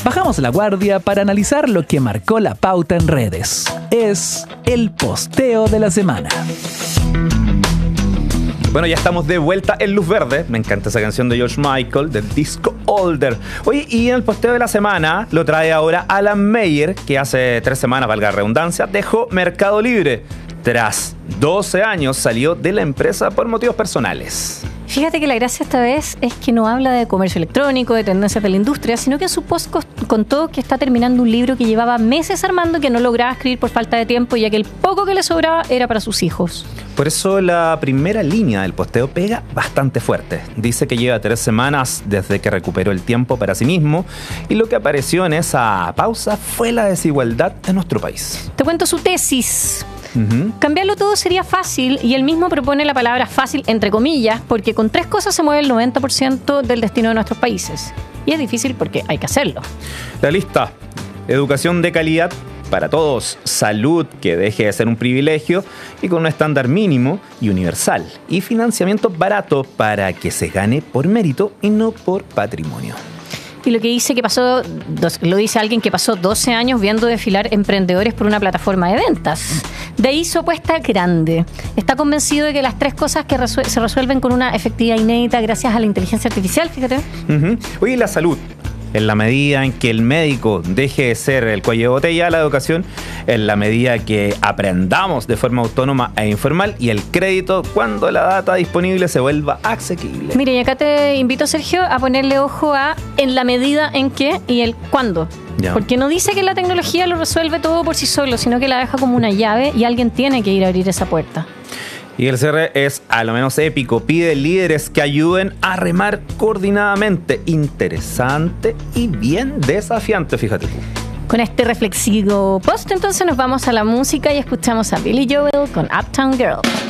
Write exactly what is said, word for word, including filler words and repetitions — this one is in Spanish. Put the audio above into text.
Bajamos la guardia para analizar lo que marcó la pauta en redes. Es el posteo de la semana. Bueno, ya estamos de vuelta en Luz Verde. Me encanta esa canción de George Michael, del disco Older. Oye, y en el posteo de la semana lo trae ahora Alan Meyer, que hace tres semanas, valga la redundancia, dejó Mercado Libre. Tras doce años salió de la empresa por motivos personales. Fíjate que la gracia esta vez es que no habla de comercio electrónico, de tendencias de la industria, sino que en su post contó que está terminando un libro que llevaba meses armando, que no lograba escribir por falta de tiempo, ya que el poco que le sobraba era para sus hijos. Por eso la primera línea del posteo pega bastante fuerte. Dice que lleva tres semanas desde que recuperó el tiempo para sí mismo, y lo que apareció en esa pausa fue la desigualdad en nuestro país. Te cuento su tesis. Uh-huh. Cambiarlo todo sería fácil, y él mismo propone la palabra fácil entre comillas, porque con tres cosas se mueve el noventa por ciento del destino de nuestros países. Y es difícil porque hay que hacerlo. La lista: educación de calidad para todos, salud que deje de ser un privilegio y con un estándar mínimo y universal, y financiamiento barato para que se gane por mérito y no por patrimonio. Y lo que dice que pasó, lo dice alguien que pasó doce años viendo desfilar emprendedores por una plataforma de ventas. De ahí su apuesta grande. Está convencido de que las tres cosas que resuel- se resuelven con una efectividad inédita gracias a la inteligencia artificial, fíjate. Uh-huh. Oye, la salud. En la medida en que el médico deje de ser el cuello de botella de la educación, en la medida que aprendamos de forma autónoma e informal, y el crédito cuando la data disponible se vuelva asequible. Mire, y acá te invito, Sergio, a ponerle ojo a en la medida en que y el cuándo. Ya. Porque no dice que la tecnología lo resuelve todo por sí solo, sino que la deja como una llave y alguien tiene que ir a abrir esa puerta. Y el cierre es a lo menos épico. Pide líderes que ayuden a remar coordinadamente. Interesante y bien desafiante, fíjate tú. Con este reflexivo post, entonces nos vamos a la música y escuchamos a Billy Joel con Uptown Girl.